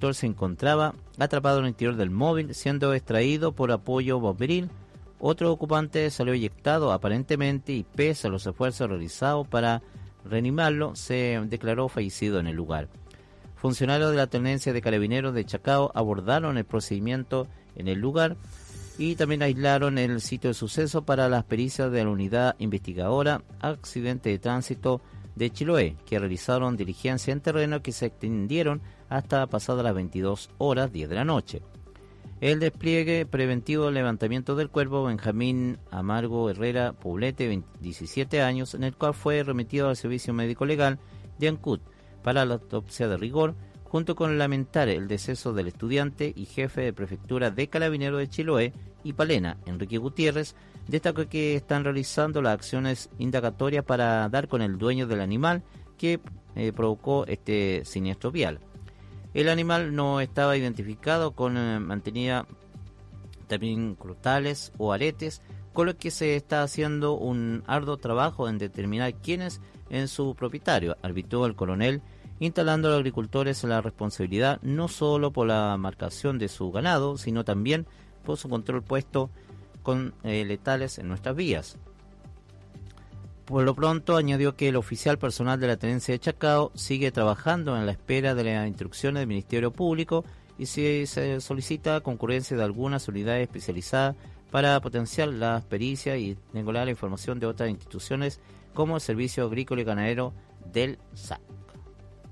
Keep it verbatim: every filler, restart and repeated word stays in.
conductor se encontraba atrapado en el interior del móvil, siendo extraído por apoyo bomberil. Otro ocupante salió eyectado aparentemente y pese a los esfuerzos realizados para reanimarlo, se declaró fallecido en el lugar. Funcionarios de la Tenencia de Carabineros de Chacao abordaron el procedimiento en el lugar y también aislaron el sitio de suceso para las pericias de la Unidad Investigadora Accidente de Tránsito de Chiloé, que realizaron diligencia en terreno que se extendieron hasta pasadas las veintidós horas diez de la noche. El despliegue preventivo del levantamiento del cuerpo Benjamín Amargo Herrera Poblete, diecisiete años, en el cual fue remitido al Servicio Médico Legal de Ancud para la autopsia de rigor, junto con lamentar el deceso del estudiante y jefe de prefectura de Carabineros de Chiloé y Palena, Enrique Gutiérrez, destacó que están realizando las acciones indagatorias para dar con el dueño del animal que eh, provocó este siniestro vial. El animal no estaba identificado, con eh, mantenía también crostales o aretes, con lo que se está haciendo un arduo trabajo en determinar quién es en su propietario, advirtió el coronel, instalando a los agricultores la responsabilidad no solo por la marcación de su ganado, sino también por su control puesto con eh, letales en nuestras vías. Por lo pronto, añadió que el oficial personal de la Tenencia de Chacao sigue trabajando en la espera de las instrucciones del Ministerio Público y si se solicita concurrencia de algunas unidades especializadas para potenciar las pericias y vincular la información de otras instituciones como el Servicio Agrícola y Ganadero del S A.